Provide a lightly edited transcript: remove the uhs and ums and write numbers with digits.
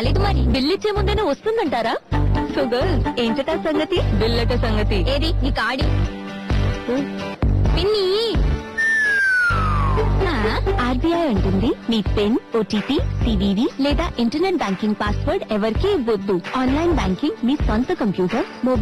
రాలేదు మరి. బిల్ ఇచ్చే ముందేనే వస్తుందంటారా? సో గర్ల్స్, ఏంటట సంగతి? బిల్లట సంగతి ఏది? నీ కాడి పిన్ని. ఆర్బీఐ అంటుంది మీ పిన్, ఓటీపీ, సివివి లేదా ఇంటర్నెట్ బ్యాంకింగ్ పాస్వర్డ్ ఎవరికీ ఇవ్వద్దు. ఆన్లైన్ బ్యాంకింగ్ మీ సొంత కంప్యూటర్, మొబైల్